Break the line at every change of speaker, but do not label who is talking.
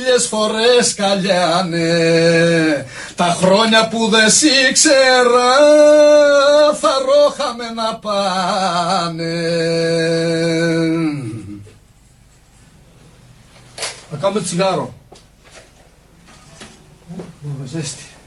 χίλιες φορές καλιάνε. Τα χρόνια που δεν σ' ήξερα θα ρόχαμε να πάνε. Θα κάνουμε τσιγάρο. Ζέστη.